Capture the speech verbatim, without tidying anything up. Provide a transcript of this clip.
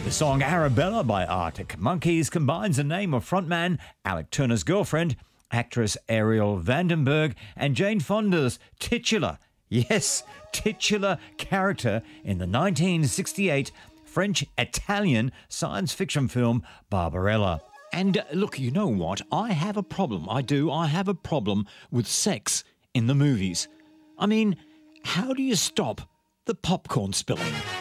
The song Arabella by Arctic Monkeys combines the name of frontman Alec Turner's girlfriend, actress Ariel Vandenberg, and Jane Fonda's titular, yes, titular character in the nineteen sixty-eight French-Italian science fiction film Barbarella. And look, you know what? I have a problem. I do. I have a problem with sex in the movies. I mean, how do you stop the popcorn spilling?